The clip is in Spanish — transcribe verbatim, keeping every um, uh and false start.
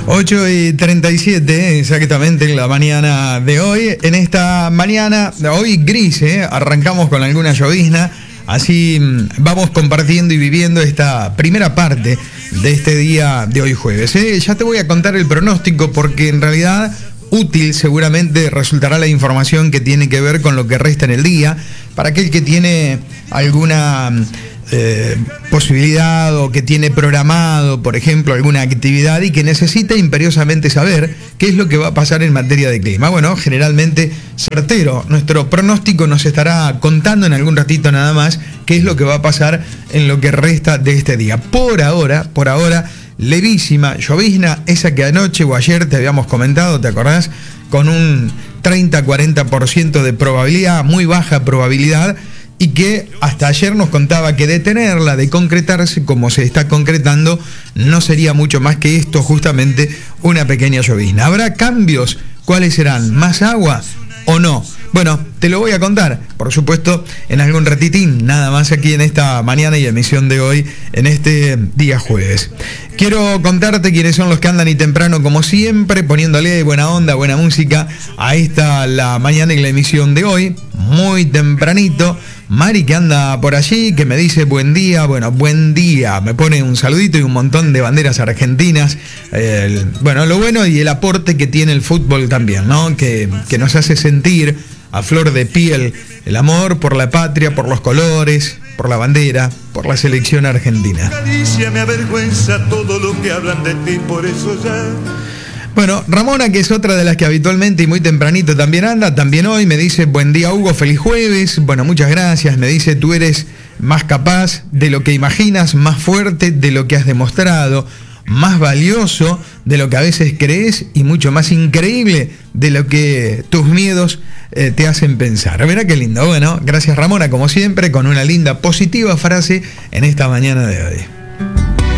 ocho y treinta y siete, exactamente en la mañana de hoy. En esta mañana, hoy gris, ¿eh? Arrancamos con alguna llovizna. Así vamos compartiendo y viviendo esta primera parte de este día de hoy jueves. ¿eh? Ya te voy a contar el pronóstico porque en realidad útil seguramente resultará la información que tiene que ver con lo que resta en el día. Para aquel que tiene alguna eh, posibilidad o que tiene programado, por ejemplo, alguna actividad y que necesita imperiosamente saber qué es lo que va a pasar en materia de clima. Bueno, generalmente certero. Nuestro pronóstico nos estará contando en algún ratito nada más qué es lo que va a pasar en lo que resta de este día. Por ahora, por ahora, levísima llovizna, esa que anoche o ayer te habíamos comentado, ¿te acordás? Con un treinta a cuarenta por ciento de probabilidad, muy baja probabilidad, y que hasta ayer nos contaba que de tenerla, de concretarse como se está concretando, no sería mucho más que esto, justamente una pequeña llovizna. ¿Habrá cambios? ¿Cuáles serán? ¿Más agua o no? Bueno, te lo voy a contar, por supuesto, en algún ratitín, nada más aquí en esta mañana y emisión de hoy, en este día jueves. Quiero contarte quiénes son los que andan y temprano, como siempre, poniéndole buena onda, buena música a esta, la mañana y la emisión de hoy, muy tempranito. Mari, que anda por allí, que me dice buen día, bueno, buen día, me pone un saludito y un montón de banderas argentinas, el, bueno, lo bueno y el aporte que tiene el fútbol también, ¿no? Que, que nos hace sentir a flor de piel el amor por la patria, por los colores, por la bandera, por la selección argentina. Galicia me avergüenza todo lo que hablan de ti, por eso ya... Bueno, Ramona, que es otra de las que habitualmente y muy tempranito también anda, también hoy me dice, buen día Hugo, feliz jueves, bueno, muchas gracias, me dice, tú eres más capaz de lo que imaginas, más fuerte de lo que has demostrado, más valioso de lo que a veces crees y mucho más increíble de lo que tus miedos eh, te hacen pensar. Mira qué lindo, bueno, gracias Ramona, como siempre, con una linda, positiva frase en esta mañana de hoy.